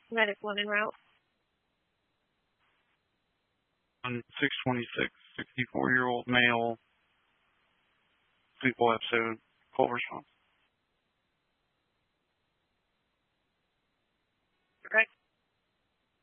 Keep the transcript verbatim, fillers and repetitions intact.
Medic one en route. On six twenty-six, sixty-four-year-old male, sleep episode, full response.